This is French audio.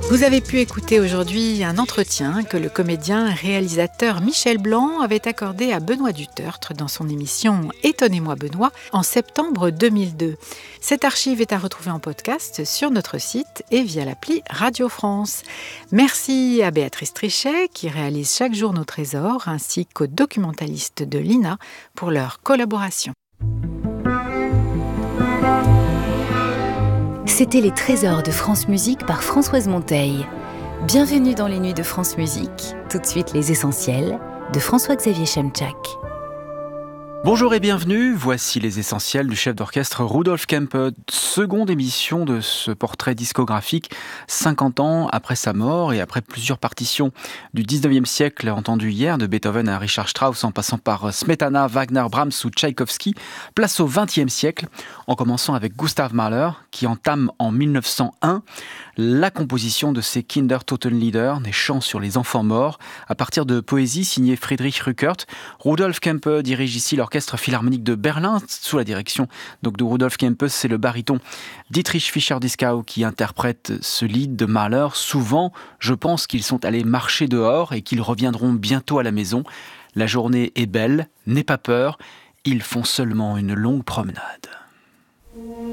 Vous avez pu écouter aujourd'hui un entretien que le comédien-réalisateur Michel Blanc avait accordé à Benoît Dutertre dans son émission Étonnez-moi Benoît en septembre 2002. Cette archive est à retrouver en podcast sur notre site et via l'appli Radio France. Merci à Béatrice Trichet qui réalise chaque jour nos trésors ainsi qu'aux documentalistes de l'INA pour leur collaboration. C'était les trésors de France Musique par Françoise Monteil. Bienvenue dans les nuits de France Musique. Tout de suite les essentiels de François-Xavier Chemczak. Bonjour et bienvenue, voici les essentiels du chef d'orchestre Rudolf Kempe, seconde émission de ce portrait discographique, 50 ans après sa mort et après plusieurs partitions du 19e siècle entendues hier, de Beethoven à Richard Strauss en passant par Smetana, Wagner, Brahms ou Tchaïkovski. Place au 20e siècle, en commençant avec Gustav Mahler qui entame en 1901 la composition de ses Kindertotenlieder, des chants sur les enfants morts, à partir de poésie signée Friedrich Rückert. Rudolf Kempe dirige ici l'Orchestre Philharmonique de Berlin, sous la direction donc de Rudolf Kempe. C'est le baryton Dietrich Fischer-Dieskau qui interprète ce lied de Mahler. Souvent, je pense qu'ils sont allés marcher dehors et qu'ils reviendront bientôt à la maison. La journée est belle, n'aie pas peur, ils font seulement une longue promenade.